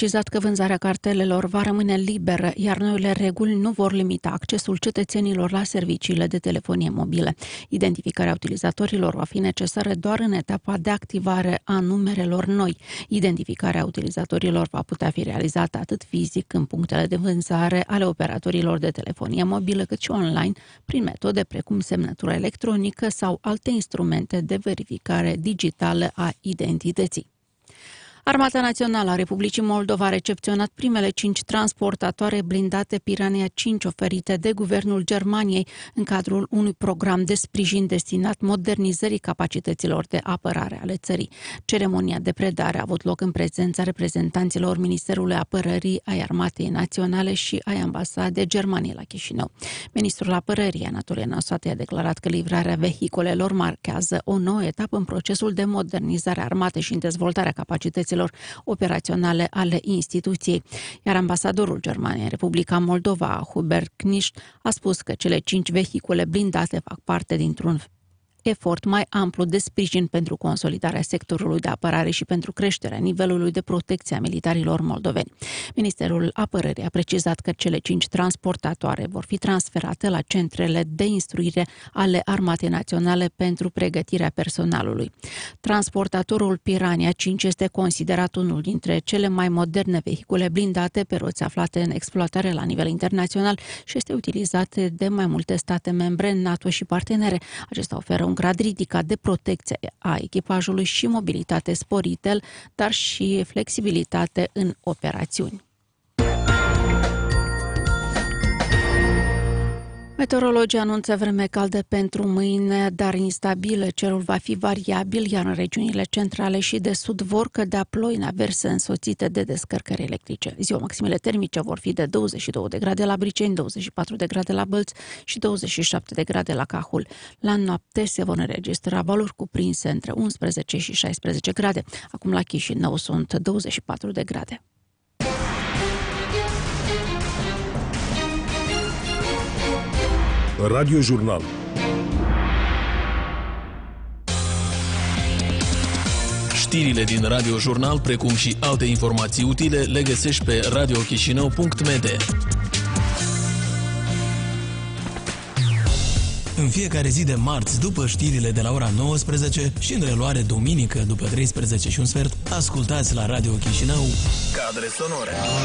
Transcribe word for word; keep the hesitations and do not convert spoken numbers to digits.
precizat că vânzarea cartelelor va rămâne liberă, iar noile reguli nu vor limita accesul cetățenilor la serviciile de telefonie mobilă. Identificarea utilizatorilor va fi necesară doar în etapa de activare a numerelor noi. Identificarea utilizatorilor va putea fi realizată atât fizic în punctele de vânzare ale operatorilor de telefonie mobilă, cât și online prin metode precum semnătura electronică sau alte instrumente de verificare digitală a identității. Armata Națională a Republicii Moldova a recepționat primele cinci transportatoare blindate Piranha cinci oferite de Guvernul Germaniei în cadrul unui program de sprijin destinat modernizării capacităților de apărare ale țării. Ceremonia de predare a avut loc în prezența reprezentanților Ministerului Apărării, ai Armatei Naționale și ai Ambasadei Germaniei la Chișinău. Ministrul Apărării, Anatolie Năstase, a declarat că livrarea vehiculelor marchează o nouă etapă în procesul de modernizare a armatei și în dezvoltarea capacităților operaționale ale instituției. Iar ambasadorul Germaniei în Republica Moldova, Hubert Knisch, a spus că cele cinci vehicule blindate fac parte dintr-un efort mai amplu de sprijin pentru consolidarea sectorului de apărare și pentru creșterea nivelului de protecție a militarilor moldoveni. Ministerul Apărării a precizat că cele cinci transportatoare vor fi transferate la centrele de instruire ale Armatei Naționale pentru pregătirea personalului. Transportatorul Piranha cinci este considerat unul dintre cele mai moderne vehicule blindate pe roți aflate în exploatare la nivel internațional și este utilizat de mai multe state membre, NATO și partenere. Acesta oferă un grad ridicat de protecție a echipajului și mobilitate sporită, dar și flexibilitate în operațiuni. Meteorologii anunță vreme caldă pentru mâine, dar instabilă. Cerul va fi variabil, iar în regiunile centrale și de sud vor cădea ploi în averse însoțite de descărcări electrice. Ziua maximele termice vor fi de douăzeci și două de grade la Briceni, douăzeci și patru de grade la Bălți și douăzeci și șapte de grade la Cahul. La noapte se vor înregistra valori cuprinse între unsprezece și șaisprezece grade. Acum la Chișinău sunt douăzeci și patru de grade. Radio Jurnal. Știrile din Radio Jurnal, precum și alte informații utile, le găsești pe radio chișinău punct m d. În fiecare zi de marți, după știrile de la ora nouăsprezece și în reluare duminică după treisprezece și un sfert, ascultați la Radio Chișinău Cadre sonore.